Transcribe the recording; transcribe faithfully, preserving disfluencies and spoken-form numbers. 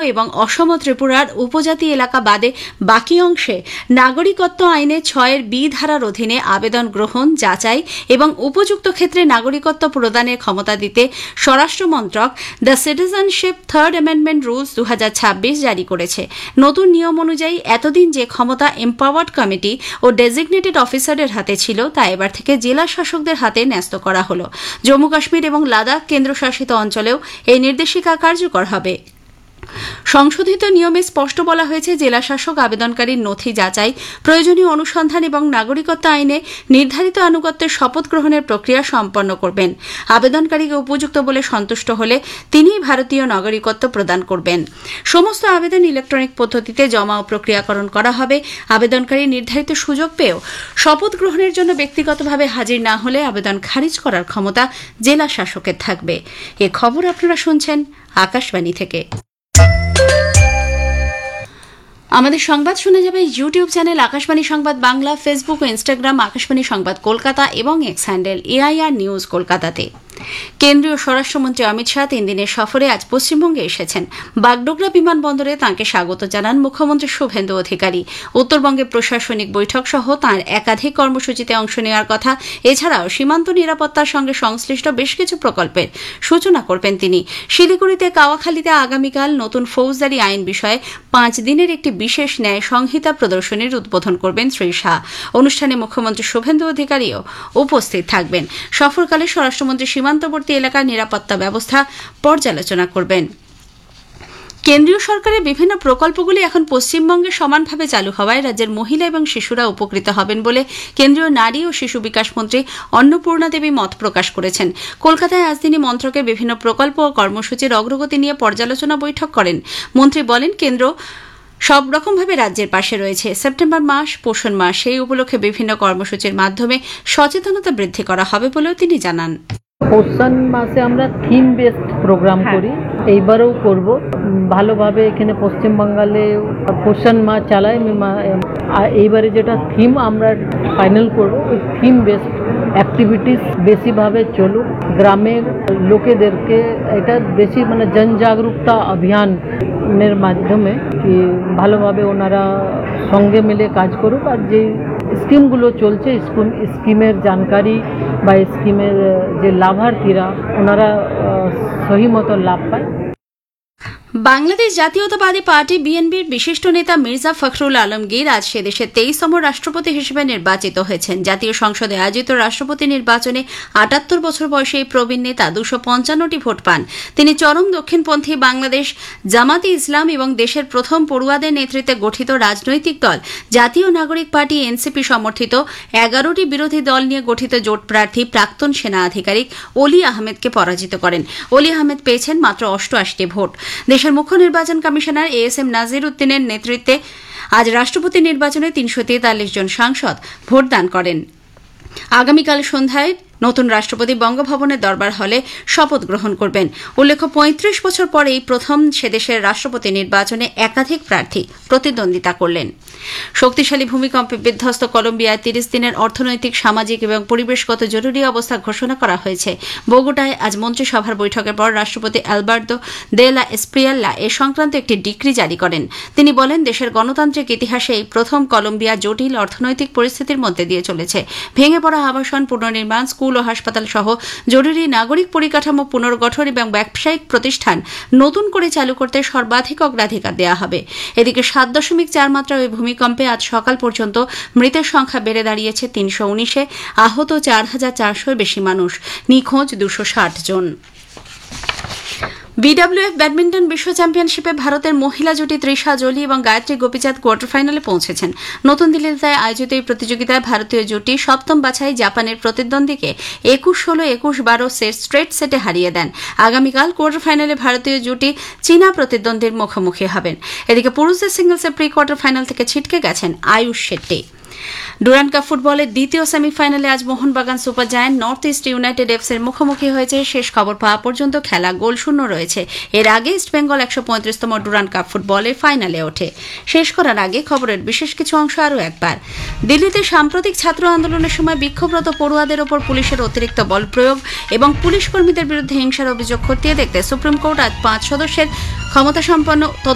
এবং অসম ত্রিপুরার উপজাতি এলাকা বাদে বাকি অংশে নাগরিকত্ব আইনে ছয়ের বি ধারার অধীনে আবেদন গ্রহণ, যাচাই এবং উপযুক্ত ক্ষেত্রে নাগরিকত্ব প্রদানের ক্ষমতা দিতে স্বরাষ্ট্র মন্ত্রক the citizenship third amendment rules দু হাজার ছাব্বিশ জারি করেছে। নতুন নিয়ম অনুযায়ী এতদিন যে ক্ষমতা এম্পাওয়ার্ড কমিটি ও ডেজিগনেটেড অফিসারের হাতে ছিল তা এবার থেকে জেলা শাসকদের হাতে ন্যস্ত করা হল। জম্মু কাশ্মীর এবং লাদাখ কেন্দ্রশাসিত অঞ্চলেও এই নির্দেশিকা কার্যকর হবে। সংশোধিত নিয়মে স্পষ্ট বলা হয়েছে, জেলা শাসক আবেদনকারীর নথি যাচাই, প্রয়োজনীয় অনুসন্ধান এবং নাগরিকত্ব আইনে নির্ধারিত আনুগত্যের শপথ গ্রহণের প্রক্রিয়া সম্পন্ন করবেন। আবেদনকারীকে উপযুক্ত বলে সন্তুষ্ট হলে তিনিই ভারতীয় নাগরিকত্ব প্রদান করবেন। সমস্ত আবেদন ইলেকট্রনিক পদ্ধতিতে জমা ও প্রক্রিয়াকরণ করা হবে। আবেদনকারী নির্ধারিত সুযোগ পেয়েও শপথ গ্রহণের জন্য ব্যক্তিগতভাবে হাজির না হলে আবেদন খারিজ করার ক্ষমতা জেলা শাসকের থাকবে। এ খবর আপনারা শুনছেন আকাশবাণী থেকে। আমাদের সংবাদ শোনা যাবে ইউটিউব চ্যানেল আকাশবাণী সংবাদ বাংলা, ফেসবুক ও ইনস্টাগ্রাম আকাশবাণী সংবাদ কলকাতা এবং এক্স হ্যান্ডেল এআইআর নিউজ কলকাতাতে। কেন্দ্রীয় স্বরাষ্ট্রমন্ত্রী অমিত শাহ তিন দিনের সফরে আজ পশ্চিমবঙ্গে এসেছেন। বাগডোগরা বিমানবন্দরে তাঁকে স্বাগত জানান মুখ্যমন্ত্রী শুভেন্দু অধিকারী। উত্তরবঙ্গে প্রশাসনিক বৈঠক সহ তাঁর একাধিক কর্মসূচিতে অংশ নেওয়ার কথা। এছাড়াও সীমান্ত নিরাপত্তার সঙ্গে সংশ্লিষ্ট বেশ কিছু প্রকল্পের সূচনা করবেন তিনি। শিলিগুড়িতে কাওয়াখালীতে আগামীকাল নতুন ফৌজদারি আইন বিষয়ে পাঁচ দিনের একটি বিশেষ ন্যায় সংহিতা প্রদর্শনীর উদ্বোধন করবেন শ্রী শাহ। অনুষ্ঠানে মুখ্যমন্ত্রী শুভেন্দু অধিকারীও উপস্থিত থাকবেন। সফরকালে স্বরাষ্ট্রমন্ত্রী সীমান্তবর্তী এলাকার নিরাপত্তা ব্যবস্থা পর্যালোচনা করবেন। কেন্দ্রীয় সরকারের বিভিন্ন প্রকল্পগুলি এখন পশ্চিমবঙ্গে সমানভাবে চালু হওয়ায় রাজ্যের মহিলা এবং শিশুরা উপকৃত হবেন বলে কেন্দ্রীয় নারী ও শিশু বিকাশ মন্ত্রী অন্নপূর্ণা দেবী মত প্রকাশ করেছেন। কলকাতায় আজ তিনি মন্ত্রকের বিভিন্ন প্রকল্প ও কর্মসূচির অগ্রগতি নিয়ে পর্যালোচনা বৈঠক করেন। মন্ত্রী বলেন, কেন্দ্র সব রকমভাবে রাজ্যের পাশে রয়েছে। সেপ্টেম্বর মাস পোষণ মাস, সেই উপলক্ষে বিভিন্ন কর্মসূচির মাধ্যমে সচেতনতা বৃদ্ধি করা হবে বলেও তিনি জানান। পোষণ মাসে আমরা থিম বেসড প্রোগ্রাম করি, এইবারও করব ভালোভাবে। এখানে পশ্চিমবাংলে পোষণ মাস চালায়, এইবারে যেটা থিম আমরা ফাইনাল করব ওই থিম বেসড অ্যাক্টিভিটিস বেশিভাবে চলুক। গ্রামের লোকেদেরকে এটা বেশি মানে জনজাগরুকতা অভিযানের মাধ্যমে কি ভালোভাবে ওনারা সঙ্গে মিলে কাজ করুক, আর যে স্কিমগুলো চলছে স্কিম স্কিমের জানকারি বা স্কিমের যে লাভার্থীরা ওনারা সহি মতো লাভ পায়। বাংলাদেশ জাতীয়তাবাদী পার্টি বিএনপির বিশিষ্ট নেতা মির্জা ফখরুল আলমগীর আজ সে দেশের তেইশতম রাষ্ট্রপতি হিসেবে নির্বাচিত হয়েছেন। জাতীয় সংসদে আয়োজিত রাষ্ট্রপতি নির্বাচনে আটাত্তর বছর বয়সী এই প্রবীণ নেতা দুশো পঞ্চান্নটি ভোট পান। তিনি চরম দক্ষিণপন্থী বাংলাদেশ জামাতে ইসলাম এবং দেশের প্রথম পড়ুয়াদের নেতৃত্বে গঠিত রাজনৈতিক দল জাতীয় নাগরিক পার্টি এনসিপি সমর্থিত এগারোটি বিরোধী দল নিয়ে গঠিত জোট প্রার্থী প্রাক্তন সেনা আধিকারিক অলি আহমেদকে পরাজিত করেন। অলি আহমেদ পেয়েছেন মাত্র অষ্টআশিটি ভোট। দেশের মুখ্য নির্বাচন কমিশনার এ এস এম নাজির উদ্দিনের নেতৃত্বে আজ রাষ্ট্রপতি নির্বাচনে তিনশো তেতাল্লিশ জন সাংসদ ভোটদান করেন। আগামীকাল সন্ধ্যায় নতুন রাষ্ট্রপতি বঙ্গভবনের দরবার হলে শপথ গ্রহণ করবেন। উল্লেখ্য, পঁয়ত্রিশ বছর পরে এই প্রথম সেদেশের রাষ্ট্রপতি নির্বাচনে একাধিক প্রার্থী প্রতিদ্বন্দ্বিতা করলেন। শক্তিশালী ভূমিকম্পে বিধ্বস্ত কলম্বিয়ায় তিরিশ দিনের অর্থনৈতিক, সামাজিক এবং পরিবেশগত জরুরি অবস্থা ঘোষণা করা হয়েছে। বগুড়ায় আজ মন্ত্রিসভার বৈঠকের পর রাষ্ট্রপতি আলবার্তো দে লা এসপ্রিয়েলা এ সংক্রান্ত একটি ডিক্রি জারি করেন। তিনি বলেন, দেশের গণতান্ত্রিক ইতিহাসে এই প্রথম কলম্বিয়া জটিল অর্থনৈতিক পরিস্থিতির মধ্যে দিয়ে চলেছে। ভেঙে পড়া আবাসন পুনর্নির্মাণ, স্কুল ও হাসপাতাল সহ জরুরি নাগরিক পরিকাঠামো পুনর্গঠন এবং ব্যবসায়িক প্রতিষ্ঠান নতুন করে চালু করতে সর্বাধিক অগ্রাধিকার দেওয়া হবে। এদিকে সাত দশমিক চার মাত্রা ওই ভূমিকম্পে আজ সকাল পর্যন্ত মৃতের সংখ্যা বেড়ে দাঁড়িয়েছে তিনশো উনিশে, আহত চার হাজার চারশোর বেশি মানুষ, নিখোঁজ দুশো ষাট জন। বিডব্লিউএফ ব্যাডমিন্টন বিশ্ব চ্যাম্পিয়নশিপে ভারতের মহিলা জুটি তৃষা জলি এবং গায়ত্রী গোপীচাঁদ কোয়ার্টার ফাইনালে পৌঁছেছেন। নতুন দিল্লিতে আয়োজিত এই প্রতিযোগিতায় ভারতীয় জুটি সপ্তম বাছাই জাপানের প্রতিদ্বন্দ্বীকে একুশ ষোলো একুশ বারো সেট স্ট্রেট সেটে হারিয়ে দেন। আগামীকাল কোয়ার্টার ফাইনালে ভারতীয় জুটি চীনা প্রতিদ্বন্দ্বীর মুখোমুখি হবেন। এদিকে পুরুষদের সিঙ্গলসের প্রি কোয়ার্টার ফাইনাল থেকে ছিটকে গেছেন আয়ুষ শেট্টি। ডুরান্ড কাপ ফুটবলের দ্বিতীয় সেমিফাইনালে আজ Mohun Bagan super giant north east United এফসির মুখোমুখি হয়েছে। শেষ খবর পাওয়া পর্যন্ত খেলা গোল শূন্য রয়েছে। এর আগে ইস্ট বেঙ্গল একশো পঁয়ত্রিশতম ডুরান্ড কাপ ফুটবলের ফাইনালে ওঠে। শেষ করার আগে খবরের বিশেষ কিছু অংশ আরও একবার। দিল্লিতে সাম্প্রতিক ছাত্র আন্দোলনের সময় বিক্ষোভরত পড়ুয়াদের ওপর পুলিশের অতিরিক্ত বল প্রয়োগ এবং পুলিশ কর্মীদের বিরুদ্ধে হিংসার অভিযোগ খতিয়ে দেখতে সুপ্রিম কোর্ট আজ পাঁচ সদস্যের ক্ষমতাসম্পন্ন